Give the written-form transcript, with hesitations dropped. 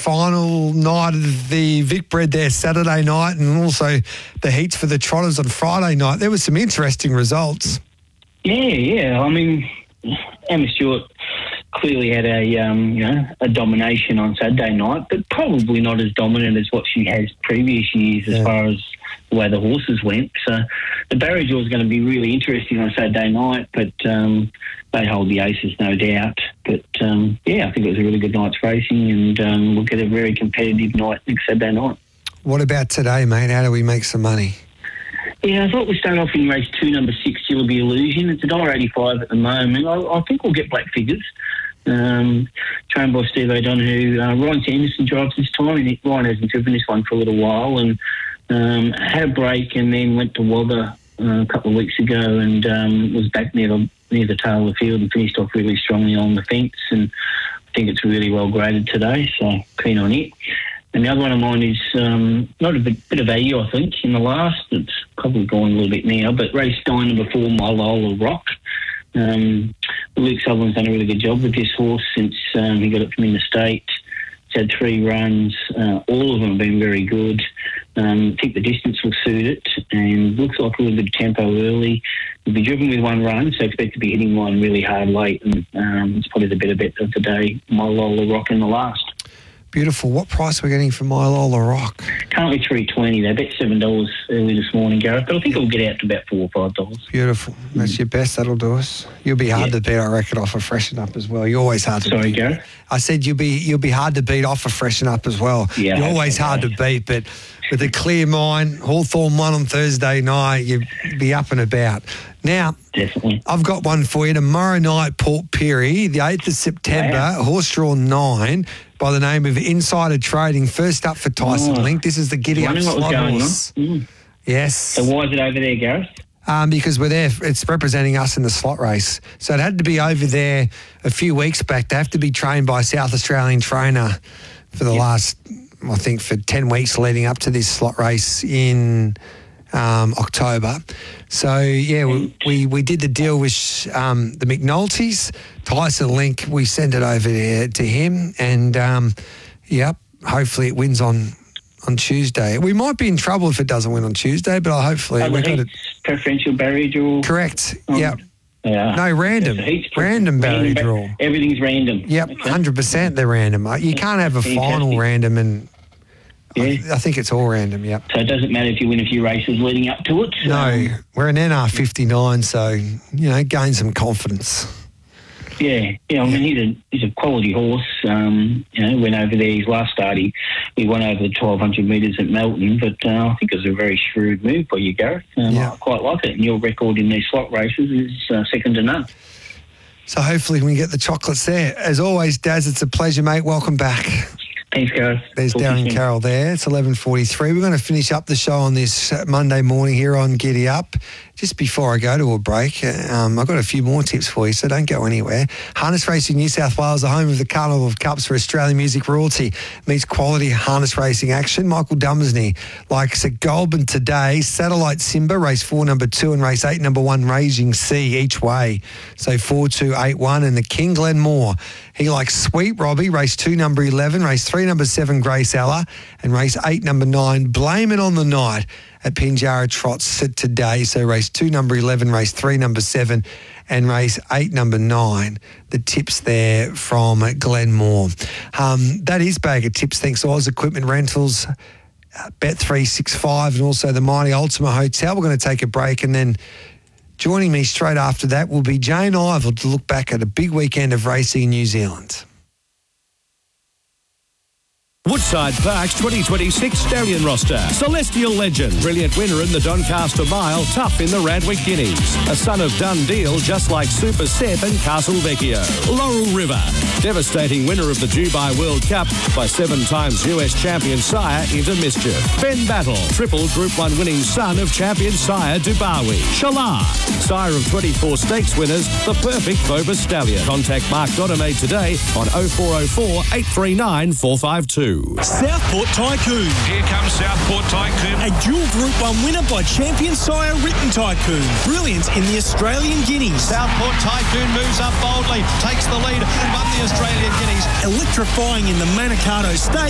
final night of the Vic Bred there Saturday night, and also the heats for the Trotters on Friday night. There were some interesting results. Yeah. I mean, Emma Stewart clearly had a domination on Saturday night, but probably not as dominant as what she has previous years as far as the way the horses went. So the barrier draw is going to be really interesting on Saturday night, but they hold the aces, no doubt. But, I think it was a really good night's racing, and we'll get a very competitive night next Saturday night. What about today, mate? How do we make some money? Yeah, I thought we'd start off in race 2, number 6, Jillaby Illusion. It's $1.85 at the moment. I think we'll get black figures. Trained by Steve O'Donoghue. Ryan Sanderson drives this time, and Ryan hasn't driven this one for a little while, and had a break and then went to Wagga a couple of weeks ago and was back near the tail of the field and finished off really strongly on the fence, and I think it's really well graded today, so keen on it. And the other one of mine is not a bit of value, I think, in the last. It's probably gone a little bit now, but race 9, number 4, My Lola Rock. Luke Sutherland's done a really good job with this horse since he got it from interstate. It's had 3 runs. All of them have been very good. I think the distance will suit it, and looks like a little bit of tempo early. It'll be driven with 1 run, so expect to be hitting one really hard late, and it's probably the better bet of the day, My Lola Rock in the last. Beautiful. What price are we getting for My Lola Rock? Currently $3.20. They bet $7 early this morning, Gareth, but I think it'll get out to about $4 or $5. Beautiful. That's your best. That'll do us. You'll be hard to beat, I reckon, off a Freshen Up as well. You're always hard to beat. Sorry, Gareth? I said you'll be hard to beat off a Freshen Up as well. Yeah, you're always hard to beat, but with a clear mind, Hawthorn won on Thursday night, you'd be up and about. Now, definitely. I've got one for you. Tomorrow night, Port Pirie, the 8th of September, horse draw 9 by the name of Insider Trading. First up for Tyson Link. This is the Giddy Up slot horse. Yes. So why is it over there, Gareth? Because we're there. It's representing us in the slot race. So it had to be over there a few weeks back. They have to be trained by a South Australian trainer for the last, I think, for 10 weeks leading up to this slot race in October. So, we did the deal with the McNultys. Tyson Link, we sent it over there to him, and, hopefully it wins on Tuesday. We might be in trouble if it doesn't win on Tuesday, but hopefully we've got it. Preferential barrier draw. Correct. Yep. Yeah. No, random. Random barrier draw. Everything's random. Yep, 100% they're random. You can't have a final random, and I think it's all random, yep. So it doesn't matter if you win a few races leading up to it? No, we're an NR59, so, gain some confidence. Yeah, I mean, he's a quality horse. Went over there his last start. He won over the 1,200 metres at Melton, but I think it was a very shrewd move by you, Gareth. I quite like it, and your record in these slot races is second to none. So hopefully we can get the chocolates there. As always, Daz, it's a pleasure, mate. Welcome back. Thanks, Gareth. There's Darren Carroll there. It's 11:43. We're going to finish up the show on this Monday morning here on Giddy Up. Just before I go to a break, I've got a few more tips for you, so don't go anywhere. Harness Racing New South Wales, the home of the Carnival of Cups for Australian music royalty, meets quality harness racing action. Michael Dummersney likes at Goulburn today. Satellite Simba, race 4, number 2, and race 8, number 1, Raging Sea, each way. So 4, 2, 8, 1. And the King Glenmore, he likes Sweet Robbie, race 2, number 11, race 3, number 7, Grace Ella, and race 8, number 9, Blame It on the Night at Pinjarra Trots today. So race 2, number 11, race 3, number 7, and race 8, number 9. The tips there from Glenmore. That is Bag of Tips. Thanks to Oz Equipment Rentals, Bet365, and also the Mighty Ultima Hotel. We're going to take a break, and then joining me straight after that will be Jane Ivel to look back at a big weekend of racing in New Zealand. Woodside Park's 2026 stallion roster. Celestial Legend, brilliant winner in the Doncaster Mile, tough in the Randwick Guineas. A son of Dundeel, just like Super Sep and Castle Vecchio. Laurel River, devastating winner of the Dubai World Cup by 7 times US champion sire Into Mischief. Ben Battle, triple Group 1 winning son of champion sire Dubawi. Shalar, sire of 24 stakes winners, the perfect Vobis stallion. Contact Mark Dodemaide today on 0404 839 452. Southport Tycoon. Here comes Southport Tycoon. A dual Group 1 winner by champion sire Written Tycoon. Brilliant in the Australian Guineas. Southport Tycoon moves up boldly, takes the lead and won the Australian Guineas. Electrifying in the Manikato Stakes.